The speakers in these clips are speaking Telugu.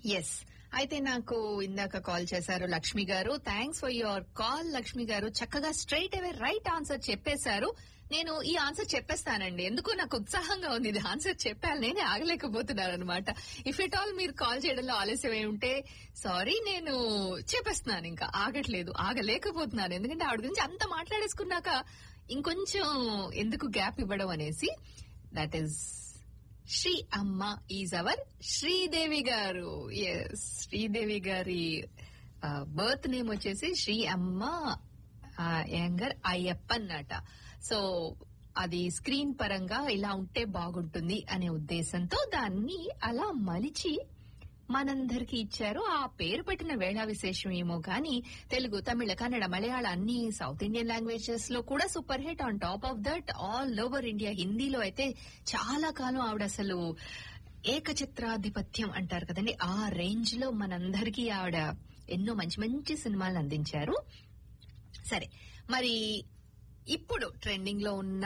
ఎస్, అయితే నాకు ఇందాక కాల్ చేశారు లక్ష్మి గారు. Thanks for your call Lakshmi గారు. చక్కగా స్ట్రైట్ అవే రైట్ ఆన్సర్ చెప్పేశారు. నేను ఈ ఆన్సర్ చెప్పేస్తానండి, ఎందుకో నాకు ఉత్సాహంగా ఉంది. ఇది ఆన్సర్ చెప్పాలి, నేనే ఆగలేకపోతున్నాను అనమాట. ఇఫ్ ఎట్ ఆల్ మీరు కాల్ చేయడంలో ఆలస్యం అయి ఉంటే సారీ, నేను చెప్పేస్తున్నాను. ఇంకా ఆగలేకపోతున్నాను, ఎందుకంటే ఆవిడ గురించి అంత మాట్లాడేసుకున్నాక ఇంకొంచెం ఎందుకు గ్యాప్ ఇవ్వడం అనేసి. దట్ ఈస్ శ్రీ అమ్మ ఈజ్ అవర్ శ్రీదేవి గారు. ఎస్, శ్రీదేవి గారి బర్త్ నేమ్ వచ్చేసి శ్రీ అమ్మ యంగర్ అయ్యప్పన్ అట. సో అది స్క్రీన్ పరంగా ఇలా ఉంటే బాగుంటుంది అనే ఉద్దేశంతో దాన్ని అలా మలిచి మనందరికి ఇచ్చారు. ఆ పేరు పెట్టిన వేళా విశేషం ఏమో గాని తెలుగు, తమిళ, కన్నడ, మలయాళ అన్ని సౌత్ ఇండియన్ లాంగ్వేజెస్ లో కూడా super hit. On top of that all over India హిందీలో అయితే చాలా కాలం ఆవిడ అసలు ఏకచిత్రాధిపత్యం అంటారు కదండి, ఆ రేంజ్ లో మనందరికీ ఆవిడ ఎన్నో మంచి మంచి సినిమాలు అందించారు. సరే, మరి ఇప్పుడు ట్రెండింగ్ లో ఉన్న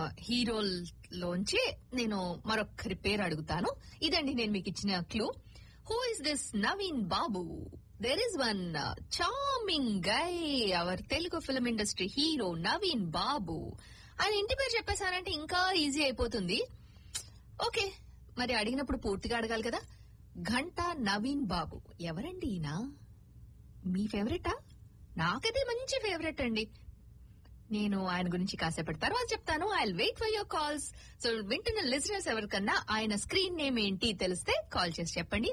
హీరోల్లోంచి నేను మరొకరి పేరు అడుగుతాను. ఇదండి నేను మీకు ఇచ్చిన clue. Who is this Naveen Babu? There is one charming guy, our Telugu film industry hero, Naveen Babu. ఆయన ఇంటి పేరు చెప్పేశానంటే ఇంకా ఈజీ అయిపోతుంది. ఓకే, మరి అడిగినప్పుడు పూర్తిగా అడగాలి కదా. ఘంటా నవీన్ బాబు ఎవరండి ఈయన? మీ ఫేవరెటా? నాకైతే మంచి ఫేవరెట్ అండి. నేను ఆయన గురించి కాసేపటి తర్వాత చెప్తాను. I will wait for your calls. So వింటున్న లిజనర్స్ ఎవరికన్నా ఆయన స్క్రీన్ నేమ్ ఏంటి తెలిస్తే కాల్ చేసి చెప్పండి.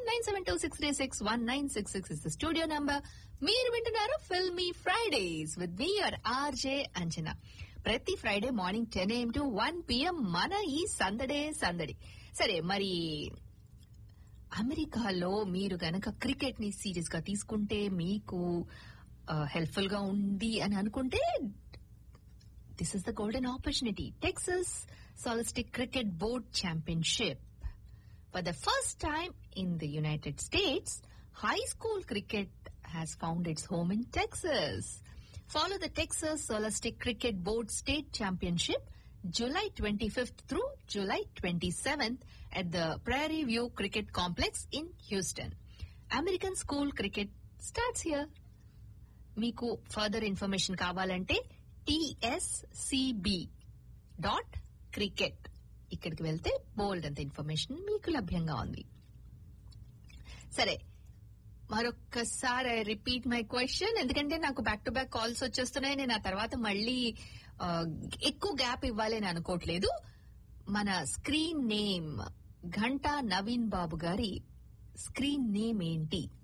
9726361966 ఇస్ ద స్టూడియో నంబర్. మీరు వింటున్నారు filmy Fridays with me your RJ Anjana. ప్రతి Friday morning 10 AM to 1 PM మన ఈ సందడి. సరే, మరి అమెరికాలో మీరు గనక క్రికెట్ ని సీరియస్ గా తీసుకుంటే, మీకు హెల్ప్ఫుల్ గా ఉంది అని అనుకుంటే, this is the golden opportunity. Texas Scholastic Cricket Board Championship. For the first time in the United States, high school cricket has found its home in Texas. Follow the Texas Scholastic Cricket Board State Championship July 25th through July 27th at the Prairie View Cricket Complex in Houston. American school cricket starts here. మీకు ఫర్దర్ ఇన్ఫర్మేషన్ కావాలంటే tscb.cricket ఇక్కడికి వెళ్తే బోల్డ్ అంత ఇన్ఫర్మేషన్ మీకు లభ్యంగా ఉంది. సరే, మరొక్కసారి రిపీట్ మై క్వశ్చన్, ఎందుకంటే నాకు బ్యాక్ టు బ్యాక్ కాల్స్ వచ్చేస్తున్నాయి. నేను ఆ తర్వాత మళ్ళీ ఎక్కువ గ్యాప్ ఇవ్వాలి అని అనుకోవట్లేదు. మన స్క్రీన్ నేమ్ ఘంటా నవీన్ బాబు గారి స్క్రీన్ నేమ్ ఏంటి